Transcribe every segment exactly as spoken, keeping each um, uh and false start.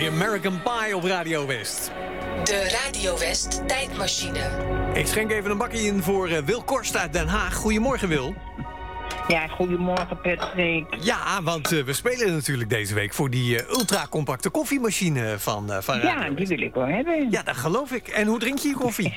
The American Pie op Radio West. De Radio West tijdmachine. Ik schenk even een bakje in voor uh, Wil Korst uit Den Haag. Goedemorgen, Wil. Ja, goedemorgen Patrick. Ja, want uh, we spelen natuurlijk deze week voor die uh, ultracompacte koffiemachine van, uh, van Radio Ja, die West. wil ik wel hebben. Ja, dat geloof ik. En hoe drink je je koffie?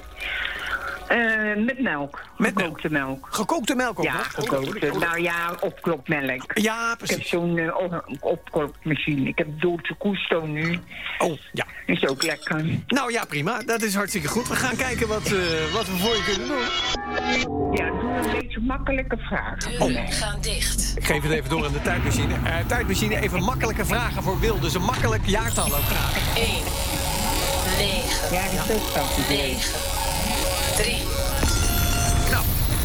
Uh, met melk. Met Gekookte melk. Gekookte melk ook Ja, nog? gekookte. Nou ja, opklopmelk. Ja, Ik heb precies. zo'n uh, op- opklopmachine. Ik heb Dolce Gusto nu. Oh, ja. Is ook lekker. Nou ja, prima. Dat is hartstikke goed. We gaan kijken wat, uh, wat we voor je kunnen doen. Ja, doe een beetje makkelijke vragen. voor Deuren mij. gaan dicht. Ik geef het even door aan de tijdmachine. Uh, tijdmachine, even makkelijke vragen voor Wil. Dus een makkelijk jaartal ook graag. één. negen. Ja, dat is ook zo. negen. drie. Nou,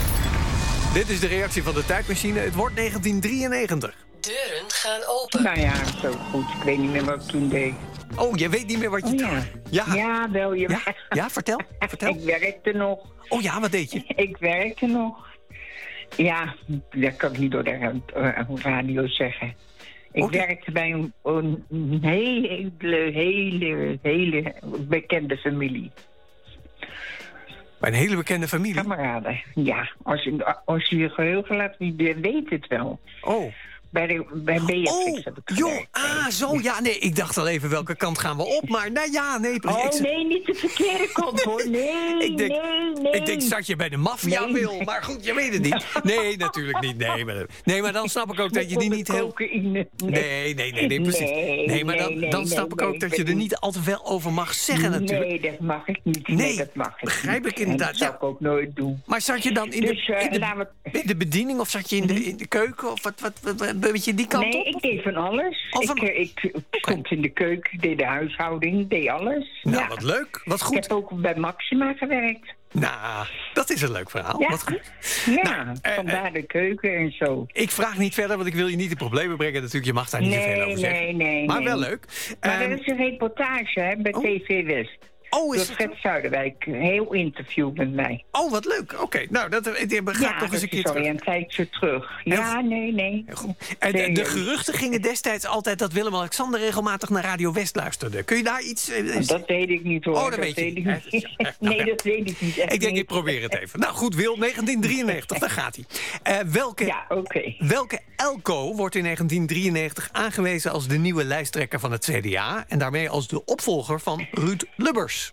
dit is de reactie van de tijdmachine. Het wordt negentien drieënnegentig. Deuren gaan open. Nou ja, zo goed. Ik weet niet meer wat ik toen deed. Oh, je weet niet meer wat je... Oh ja. Ja. Ja, wel. Je... Ja, ja, vertel. vertel. Ik werkte nog. Oh ja, wat deed je? Ik werkte nog. Ja, dat kan ik niet door de uh, radio zeggen. Ik Oh, die- werkte bij een, een hele, hele, hele bekende familie. Bij een hele bekende familie. Kameraden. Ja, als je, als je je geheugen laat, die weet het wel. Oh. Bij, de, bij Beatrix Oh, heb ik joh. gewerkt. Ah, zo. Ja, nee, ik dacht al even welke kant gaan we op. Maar nou ja, nee. precies. Oh Ik- nee, niet de verkeerde kant hoor. Nee, Ik denk, nee, nee. ik denk, zat je bij de maffia, Nee. Wil? Maar goed, je weet het niet. Nee, natuurlijk niet. Nee, maar, nee, maar dan snap ik ook dat je die niet heel... Cocaïne. Nee, nee, nee, nee, precies. Nee, Nee, maar dan, nee, nee, dan snap ik nee, ook dat nee, je er nee. niet al te veel over mag zeggen natuurlijk. Nee, dat mag ik niet. Nee, Nee, dat mag ik begrijp niet. ik inderdaad, En dat zou ja. ik ook nooit doen. Maar zat je dan in de, Dus, uh, in de, laten we- in de bediening of zat je in de, in de keuken? Of wat, wat, wat, wat weet je die kant Nee, op? ik deed van alles. Oh, van- Ik, eh, ik, ik stond in de keuken, ik deed de huishouding, ik deed alles. Nou, ja. wat leuk. Wat Ik goed. heb ook bij Maxima gewerkt. Nou, dat is een leuk verhaal. Ja, Wat goed. ja Nou, eh, vandaar de keuken en zo. Ik vraag niet verder, want ik wil je niet in problemen brengen. Natuurlijk, je mag daar niet zoveel Nee, over zeggen. nee, nee. Maar nee. wel leuk. Maar Ehm, dat is een reportage hè, bij oh. T V West. oh, Door is het... Fred Zuiderwijk. Een heel interview met mij. oh, wat leuk. Oké, nou, dat, dat ga ik toch eens dat een is keer alweer terug. een tijdje terug. Ja, nee, nee. Heel goed. En de, de geruchten gingen destijds altijd dat Willem-Alexander regelmatig naar Radio West luisterde. Kun je daar iets... eh, Dat weet ik niet hoor. Oh, dat weet je weet niet. ik Eh, niet. ja, Nee, nou, dat weet ik niet. Echt Ik denk, niet. ik probeer het even. Nou goed, Wil, negentien drieënnegentig, daar gaat hij. Uh, welke, Ja, oké. welke Elko wordt in negentien drieënnegentig aangewezen als de nieuwe lijsttrekker van het C D A... en daarmee als de opvolger van Ruud Lubbers?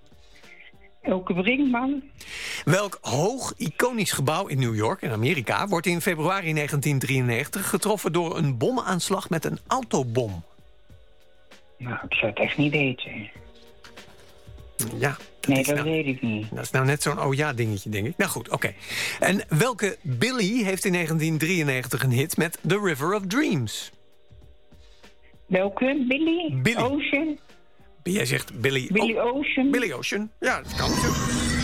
Elke Brinkman. Welk hoog, iconisch gebouw in New York, in Amerika... wordt in februari negentien drieënnegentig getroffen door een bomaanslag met een autobom? Nou, ik zou het echt niet weten. Ja, dat Nee, is dat nou, weet ik niet. dat is nou net zo'n oh ja dingetje, denk ik. Nou goed, oké. En welke Billy heeft in negentien drieënnegentig een hit met The River of Dreams? Welke? Billy? Billy. Ocean? Jij zegt Billy... Billy oh, Ocean? Billy Ocean. Ja, dat kan natuurlijk.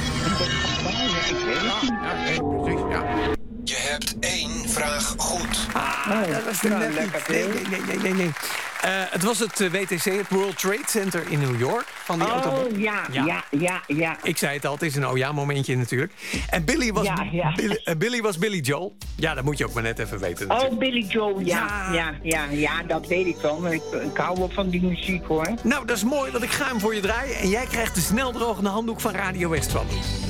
Ja, nee, precies, ja. Je hebt één vraag goed. Ah, dat was er nou, net lekker niet. Nee, veel. nee, nee, nee, nee. nee. Eh, het was het eh, W T C, het World Trade Center in New York. Van die autobom. Oh, ja, Ja. ja, ja, ja. Ik zei het al, het is een oh ja momentje natuurlijk. En Billy was, Ja, ja. Billy, eh, Billy was Billy Joel. Ja, dat moet je ook maar net even weten natuurlijk. Oh, Billy Joel, ja, Ja. ja, ja, ja, dat weet ik wel. Maar ik, ik hou wel van die muziek, hoor. Nou, dat is mooi, want ik ga hem voor je draaien. En jij krijgt de sneldrogende handdoek van Radio West van me.